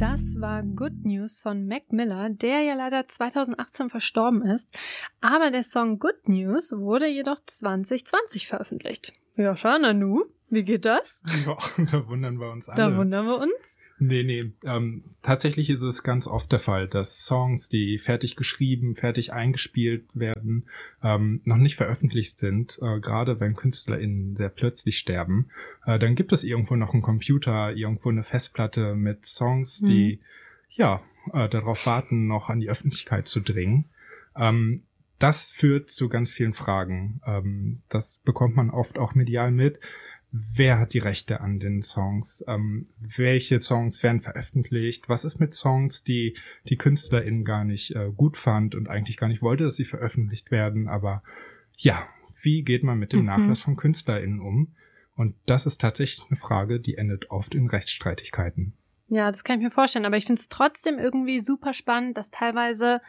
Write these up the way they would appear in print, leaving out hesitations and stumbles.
Das war Good News von Mac Miller, der ja leider 2018 verstorben ist. Aber der Song Good News wurde jedoch 2020 veröffentlicht. Ja, schau, Nanu, wie geht das? Ja, da wundern wir uns alle. Da wundern wir uns? Nee. Tatsächlich ist es ganz oft der Fall, dass Songs, die fertig geschrieben, fertig eingespielt werden, noch nicht veröffentlicht sind. Gerade wenn KünstlerInnen sehr plötzlich sterben. Dann gibt es irgendwo noch einen Computer, irgendwo eine Festplatte mit Songs, die darauf warten, noch an die Öffentlichkeit zu dringen. Das führt zu ganz vielen Fragen. Das bekommt man oft auch medial mit. Wer hat die Rechte an den Songs? Welche Songs werden veröffentlicht? Was ist mit Songs, die KünstlerInnen gar nicht gut fand und eigentlich gar nicht wollte, dass sie veröffentlicht werden? Aber ja, wie geht man mit dem Nachlass von KünstlerInnen um? Und das ist tatsächlich eine Frage, die endet oft in Rechtsstreitigkeiten. Ja, das kann ich mir vorstellen. Aber ich finde es trotzdem irgendwie super spannend, dass teilweise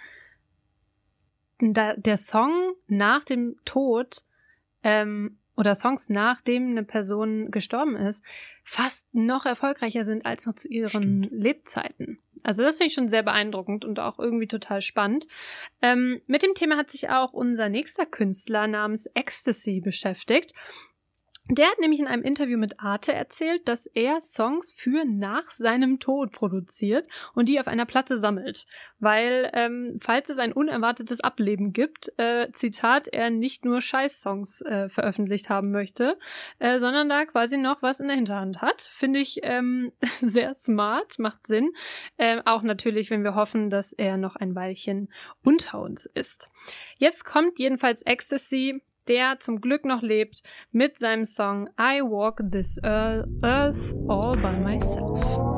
der Song nach dem Tod oder Songs, nachdem eine Person gestorben ist, fast noch erfolgreicher sind als noch zu ihren Lebzeiten. Also das finde ich schon sehr beeindruckend und auch irgendwie total spannend. Mit dem Thema hat sich auch unser nächster Künstler namens Ecstasy beschäftigt. Der hat nämlich in einem Interview mit Arte erzählt, dass er Songs für nach seinem Tod produziert und die auf einer Platte sammelt. Weil, falls es ein unerwartetes Ableben gibt, Zitat, er nicht nur Scheiß-Songs veröffentlicht haben möchte, sondern da quasi noch was in der Hinterhand hat. Finde ich sehr smart, macht Sinn. Auch natürlich, wenn wir hoffen, dass er noch ein Weilchen unter uns ist. Jetzt kommt jedenfalls Ecstasy, der zum Glück noch lebt, mit seinem Song I Walk This Earth All By Myself.